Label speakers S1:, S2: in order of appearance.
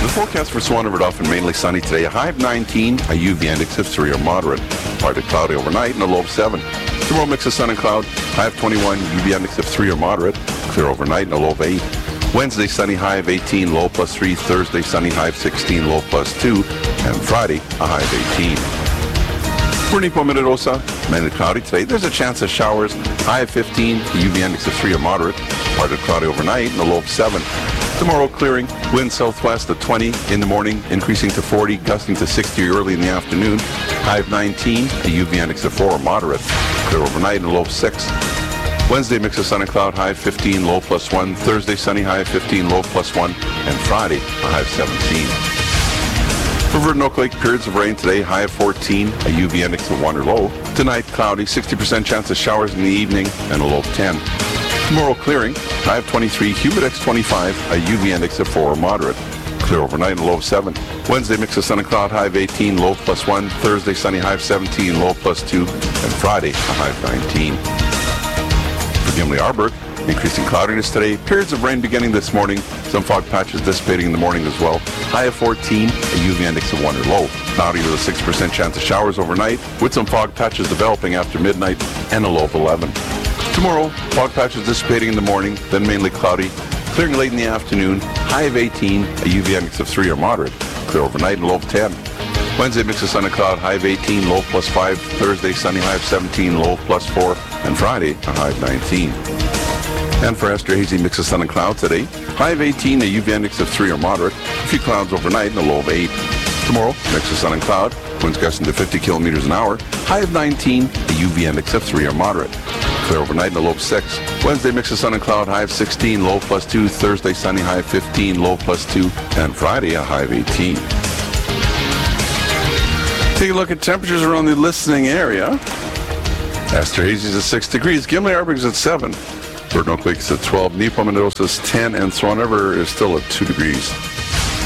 S1: The forecast for Swan River Dauphin mainly sunny today. A high of 19, a UV index of 3 or moderate. Partly cloudy overnight and a low of 7. Tomorrow mix of sun and cloud. High of 21, UV index of 3 or moderate. Clear overnight and a low of 8. Wednesday sunny, high of 18, low plus 3. Thursday sunny, high of 16, low plus 2. And Friday a high of 18. For Nipo Minerosa, mainly cloudy today. There's a chance of showers. High of 15, UV index of 3 or moderate. Partly cloudy overnight and a low of 7. Tomorrow clearing, wind southwest of 20 in the morning, increasing to 40, gusting to 60 early in the afternoon. High of 19, a UV index of 4 or moderate. Clear overnight and a low of 6. Wednesday mix of sun and cloud, high of 15, low plus 1. Thursday sunny, high of 15, low plus 1. And Friday, a high of 17. For Verdun Oak Lake, periods of rain today, high of 14, a UV index of 1 or low. Tonight, cloudy, 60% chance of showers in the evening, and a low of 10. Tomorrow clearing, high of 23, humidex 25, a UV index of 4 or moderate. Clear overnight and a low of 7. Wednesday mix of sun and cloud, high of 18, low plus 1. Thursday sunny, high of 17, low plus 2. And Friday, a high of 19. For Gimli Arborg, increasing cloudiness today, periods of rain beginning this morning, some fog patches dissipating in the morning as well. High of 14, a UV index of 1 or low. Cloudy with a 6% chance of showers overnight, with some fog patches developing after midnight, and a low of 11. Tomorrow, fog patches dissipating in the morning, then mainly cloudy. Clearing late in the afternoon, high of 18, a UV index of 3 or moderate. Clear overnight and low of 10. Wednesday mix of sun and cloud, high of 18, low plus 5. Thursday sunny, high of 17, low plus 4. And Friday, a high of 19. And for Esther, hazy mix of sun and cloud today, high of 18, a UV index of 3 or moderate. A few clouds overnight and a low of 8. Tomorrow, mix of sun and cloud, winds gusting to 50 kilometers an hour. High of 19, a UV index of 3 or moderate. Clear overnight and a low of 6. Wednesday mix of sun and cloud, high of 16, low plus 2. Thursday sunny, high of 15, low plus 2. And Friday a high of 18. Take a look at temperatures around the listening area. Astor Hazy's at 6 degrees. Gimli Arborg's at 7. Verdun Oak Lake's at 12. Nipo Minerosa's 10. And Swan River is still at 2 degrees.